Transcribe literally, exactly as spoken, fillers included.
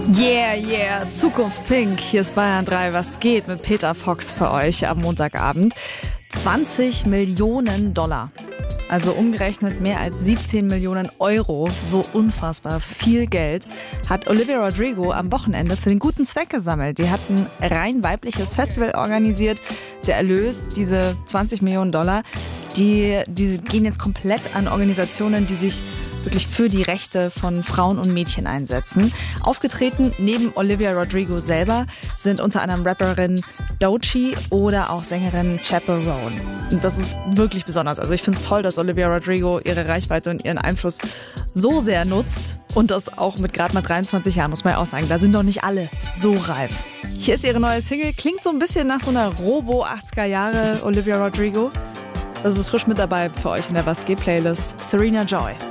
Yeah, yeah, Zukunft Pink. Hier ist Bayern drei. Was geht mit Peter Fox für euch am Montagabend? zwanzig Millionen Dollar. Also umgerechnet mehr als siebzehn Millionen Euro, so unfassbar viel Geld, hat Olivia Rodrigo am Wochenende für den guten Zweck gesammelt. Die hat ein rein weibliches Festival organisiert. Der Erlös, diese zwanzig Millionen Dollar, die, die gehen jetzt komplett an Organisationen, die sich wirklich für die Rechte von Frauen und Mädchen einsetzen. Aufgetreten neben Olivia Rodrigo selber sind unter anderem Rapperin Doechii oder auch Sängerin Chaperone. Und das ist wirklich besonders. Also ich finde es toll, dass Olivia Rodrigo ihre Reichweite und ihren Einfluss so sehr nutzt. Und das auch mit gerade mal dreiundzwanzig Jahren, muss man ja auch sagen. Da sind doch nicht alle so reif. Hier ist ihre neue Single. Klingt so ein bisschen nach so einer Robo-achtziger Jahre Olivia Rodrigo. Das ist frisch mit dabei für euch in der Was geht Playlist. Serena Joy.